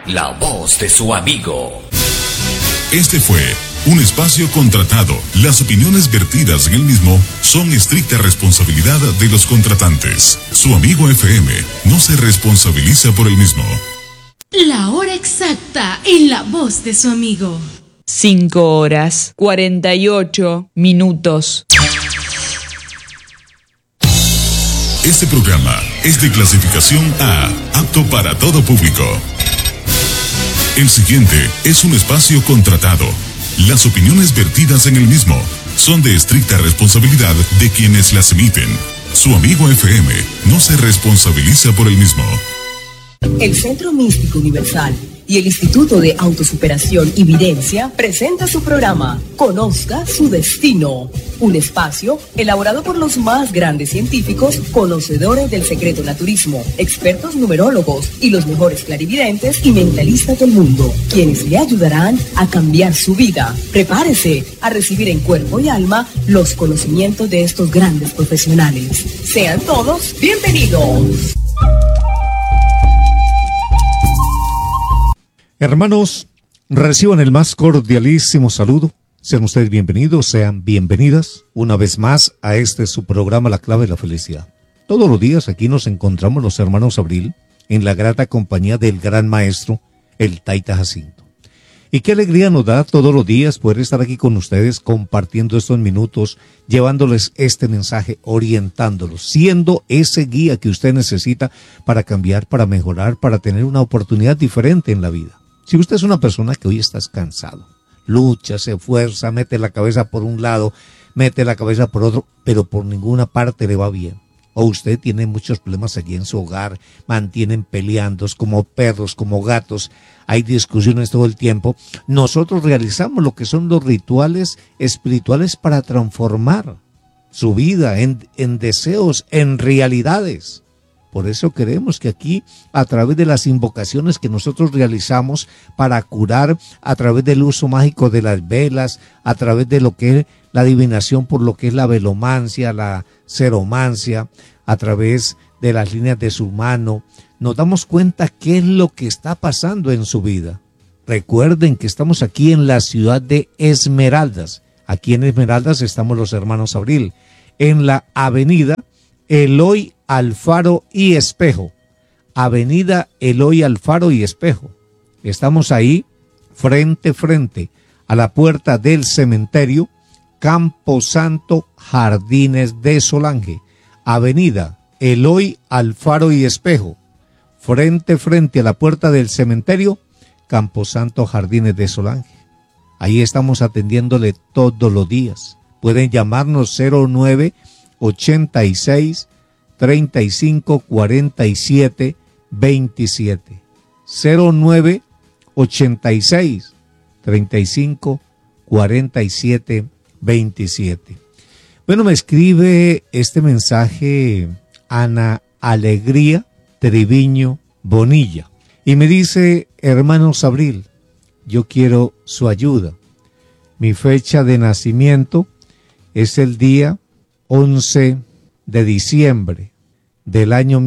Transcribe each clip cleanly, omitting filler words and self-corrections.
la voz de su amigo. Este fue un espacio contratado. Las opiniones vertidas en el mismo son estricta responsabilidad de los contratantes. Su amigo FM no se responsabiliza por el mismo. La hora exacta en la voz de su amigo. 5:48. Este programa es de clasificación A, apto para todo público. El siguiente es un espacio contratado. Las opiniones vertidas en el mismo son de estricta responsabilidad de quienes las emiten. Su amigo FM no se responsabiliza por el mismo. El Centro Místico Universal y el Instituto de Autosuperación y Videncia presenta su programa Conozca su Destino, un espacio elaborado por los más grandes científicos, conocedores del secreto naturismo, expertos numerólogos y los mejores clarividentes y mentalistas del mundo, quienes le ayudarán a cambiar su vida. Prepárese a recibir en cuerpo y alma los conocimientos de estos grandes profesionales. Sean todos bienvenidos. Hermanos, reciban el más cordialísimo saludo. Sean ustedes bienvenidos, sean bienvenidas una vez más a su programa La Clave de la Felicidad. Todos los días aquí nos encontramos los hermanos Abril en la grata compañía del gran maestro, el Taita Jacinto. Y qué alegría nos da todos los días poder estar aquí con ustedes compartiendo estos minutos, llevándoles este mensaje, orientándolos, siendo ese guía que usted necesita para cambiar, para mejorar, para tener una oportunidad diferente en la vida. Si usted es una persona que hoy está cansado, lucha, se esfuerza, mete la cabeza por un lado, mete la cabeza por otro, pero por ninguna parte le va bien. O usted tiene muchos problemas allí en su hogar, mantienen peleando como perros, como gatos, hay discusiones todo el tiempo. Nosotros realizamos lo que son los rituales espirituales para transformar su vida en deseos, en realidades. Por eso queremos que aquí, a través de las invocaciones que nosotros realizamos para curar, a través del uso mágico de las velas, a través de lo que es la adivinación por lo que es la velomancia, la ceromancia, a través de las líneas de su mano, nos damos cuenta qué es lo que está pasando en su vida. Recuerden que estamos aquí en la ciudad de Esmeraldas. Aquí en Esmeraldas estamos los hermanos Abril, en la avenida Eloy Alfaro y Espejo. Avenida Eloy Alfaro y Espejo. Estamos ahí frente a la puerta del cementerio Camposanto Jardines de Solange. Avenida Eloy Alfaro y Espejo. Frente a la puerta del cementerio Camposanto Jardines de Solange. Ahí estamos atendiéndole todos los días. Pueden llamarnos 0986 35 47 27 0986 35 47 27. Bueno, me escribe este mensaje Ana Alegría Triviño Bonilla y me dice: hermanos Abril, yo quiero su ayuda. Mi fecha de nacimiento es el día 11 de diciembre del año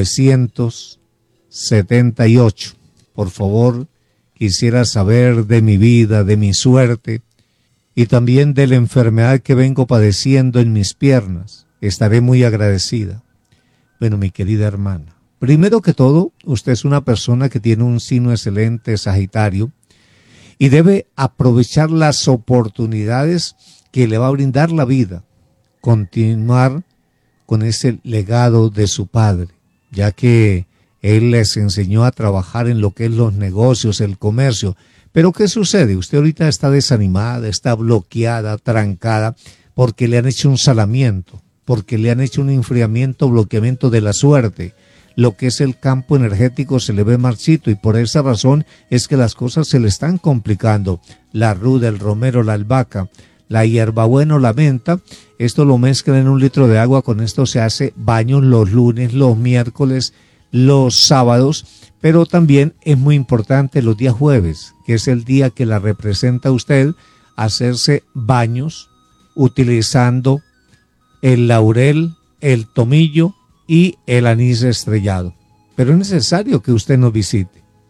1978. Por favor, quisiera saber de mi vida, de mi suerte y también de la enfermedad que vengo padeciendo en mis piernas. Estaré muy agradecida. Bueno, mi querida hermana, primero que todo, usted es una persona que tiene un signo excelente, Sagitario, y debe aprovechar las oportunidades que le va a brindar la vida. Continuar con ese legado de su padre, ya que él les enseñó a trabajar en lo que es los negocios, el comercio. Pero ¿qué sucede? Usted ahorita está desanimada, está bloqueada, trancada, porque le han hecho un salamiento, porque le han hecho un enfriamiento, bloqueamiento de la suerte. Lo que es el campo energético se le ve marchito y por esa razón es que las cosas se le están complicando. La ruda, el romero, la albahaca, la hierbabuena, la menta, esto lo mezclan en un litro de agua, con esto se hace baños los lunes, los miércoles, los sábados, pero también es muy importante los días jueves, que es el día que la representa usted, hacerse baños utilizando el laurel, el tomillo y el anís estrellado. Pero es necesario que usted nos visite.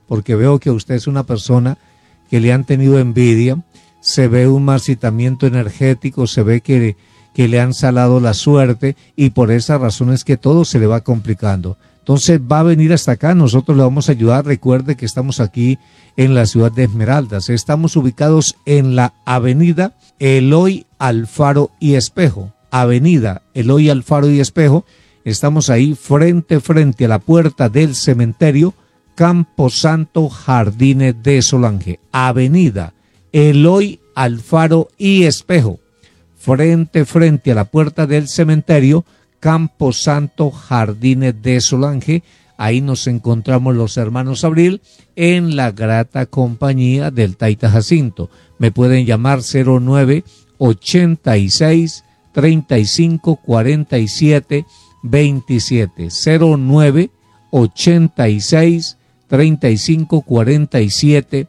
porque veo que usted es una persona que le han tenido envidia, se ve un marchitamiento energético, se ve que le han salado la suerte y por esa razón es que todo se le va complicando. Entonces va a venir hasta acá, nosotros le vamos a ayudar. Recuerde que estamos aquí en la ciudad de Esmeraldas, estamos ubicados en la avenida Eloy Alfaro y Espejo, avenida Eloy Alfaro y Espejo, estamos ahí frente a la puerta del cementerio Camposanto Jardines de Solange, avenida Eloy Alfaro y Espejo, frente a la puerta del cementerio Camposanto Jardines de Solange. Ahí nos encontramos los hermanos Abril en la grata compañía del Taita Jacinto. Me pueden llamar 09 86 35 47 27 09 86 35 47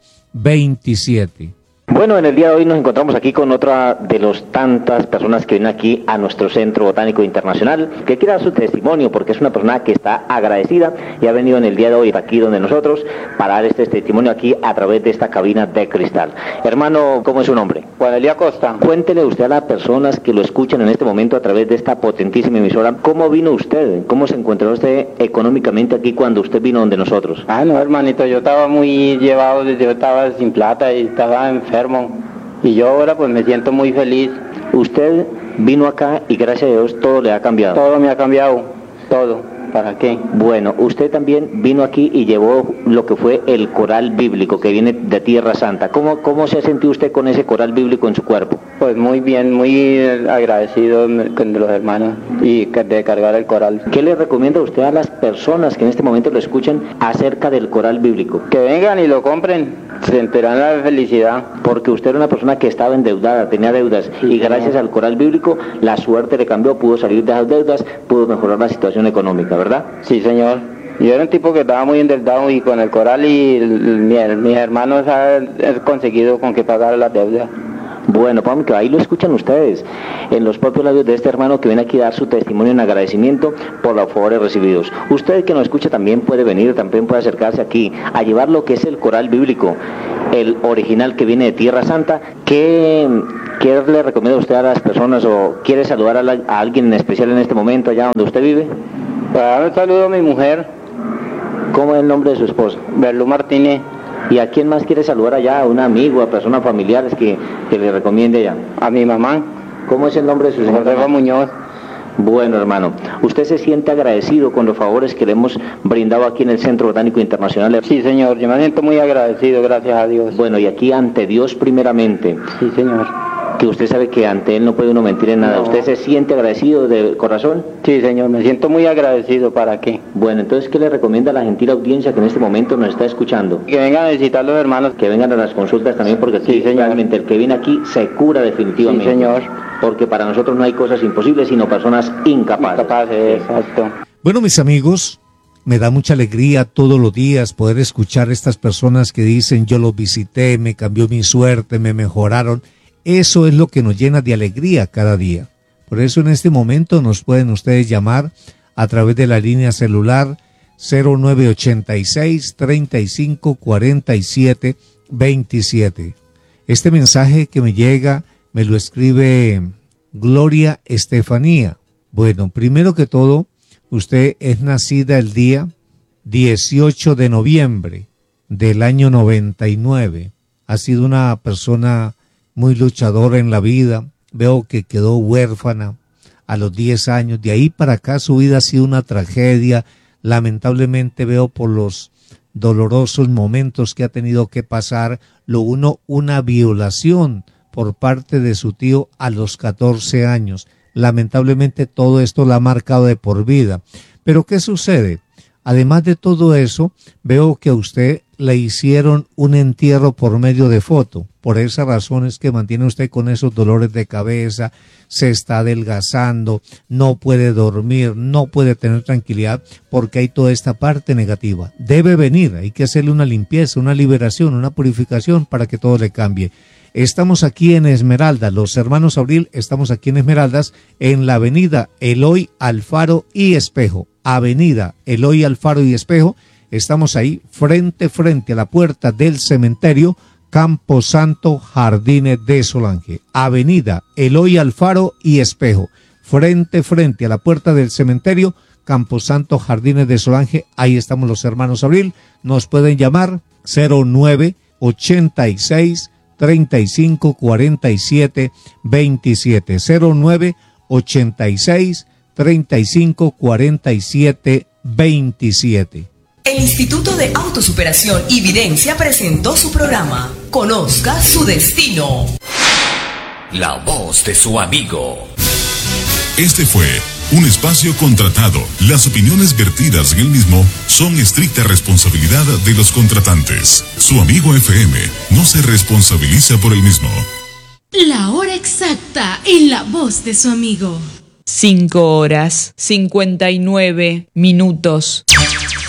27. Bueno, en el día de hoy nos encontramos aquí con otra de las tantas personas que vienen aquí a nuestro Centro Botánico Internacional, que quiere dar su testimonio porque es una persona que está agradecida y ha venido en el día de hoy aquí donde nosotros para dar este testimonio aquí a través de esta cabina de cristal. Hermano, ¿cómo es su nombre? Juan Elías Costa. Cuéntele usted a las personas que lo escuchan en este momento a través de esta potentísima emisora, ¿cómo vino usted? ¿Cómo se encontró usted económicamente aquí cuando usted vino donde nosotros? Ah, no, hermanito, yo estaba muy llevado, yo estaba sin plata y estaba enfermo. Y yo ahora pues me siento muy feliz. Usted vino acá y gracias a Dios todo le ha cambiado. Todo me ha cambiado, todo. ¿Para qué? Bueno, usted también vino aquí y llevó lo que fue el coral bíblico que viene de Tierra Santa. ¿Cómo se ha sentido usted con ese coral bíblico en su cuerpo? Pues muy bien, muy agradecido con los hermanos y de cargar el coral. ¿Qué le recomienda usted a las personas que en este momento lo escuchan acerca del coral bíblico? Que vengan y lo compren, se enteran la felicidad. Porque usted era una persona que estaba endeudada, tenía deudas, sí, y gracias al coral bíblico la suerte le cambió, pudo salir de esas deudas, pudo mejorar la situación económica, ¿verdad? Sí, señor. Yo era un tipo que estaba muy endeudado y con el coral y mis hermanos han conseguido con que pagar las deudas. Bueno, Pablo, que ahí lo escuchan ustedes, en los propios labios de este hermano que viene aquí a dar su testimonio en agradecimiento por los favores recibidos. Usted que nos escucha también puede venir, también puede acercarse aquí a llevar lo que es el coral bíblico, el original que viene de Tierra Santa. ¿Qué le recomienda usted a las personas o quiere saludar a alguien en especial en este momento allá donde usted vive? Para dar un saludo a mi mujer. ¿Cómo es el nombre de su esposa? Berlú Martínez. ¿Y a quién más quiere saludar allá? ¿A un amigo, a personas familiares que le recomiende allá? A mi mamá. ¿Cómo es el nombre de su señora? Josefa Muñoz. Bueno, hermano, ¿usted se siente agradecido con los favores que le hemos brindado aquí en el Centro Botánico Internacional? Sí, señor, yo me siento muy agradecido, gracias a Dios. Bueno, y aquí ante Dios primeramente. Sí, señor. Que usted sabe que ante Él no puede uno mentir en nada. No. ¿Usted se siente agradecido de corazón? Sí, señor, me siento muy agradecido. ¿Para qué? Bueno, entonces, ¿qué le recomienda a la gentil audiencia que en este momento nos está escuchando? Que vengan a visitar los hermanos. Que vengan a las consultas también, porque sí, realmente el que viene aquí se cura definitivamente. Sí, señor. Porque para nosotros no hay cosas imposibles, sino personas incapaces. Incapaces, exacto. Bueno, mis amigos, me da mucha alegría todos los días poder escuchar a estas personas que dicen yo los visité, me cambió mi suerte, me mejoraron. Eso es lo que nos llena de alegría cada día. Por eso en este momento nos pueden ustedes llamar a través de la línea celular 0986 35 47 27. Este mensaje que me llega me lo escribe Gloria Estefanía. Bueno, primero que todo, usted es nacida el día 18 de noviembre del año 99. Ha sido una persona muy luchadora en la vida. Veo que quedó huérfana a los 10 años. De ahí para acá su vida ha sido una tragedia. Lamentablemente veo por los dolorosos momentos que ha tenido que pasar. Una violación por parte de su tío a los 14 años. Lamentablemente todo esto la ha marcado de por vida. Pero ¿qué sucede? Además de todo eso, veo que a usted le hicieron un entierro por medio de foto. Por esa razón es que mantiene usted con esos dolores de cabeza, se está adelgazando, no puede dormir, no puede tener tranquilidad porque hay toda esta parte negativa. Debe venir, hay que hacerle una limpieza, una liberación, una purificación para que todo le cambie. Estamos aquí en Esmeraldas, los hermanos Abril, estamos aquí en Esmeraldas, en la avenida Eloy Alfaro y Espejo. Avenida Eloy Alfaro y Espejo. Estamos ahí frente a la puerta del cementerio Camposanto, Jardines de Solange, Avenida Eloy Alfaro y Espejo, frente a la puerta del cementerio Camposanto, Jardines de Solange. Ahí estamos los hermanos Abril. Nos pueden llamar 0986 35 47 27, 0986 35 47 27. El Instituto de Autosuperación y Videncia presentó su programa Conozca su Destino. La voz de su amigo. Este fue un espacio contratado. Las opiniones vertidas en el mismo son estricta responsabilidad de los contratantes. Su amigo FM no se responsabiliza por el mismo. La hora exacta en la voz de su amigo. 5 horas 59 minutos.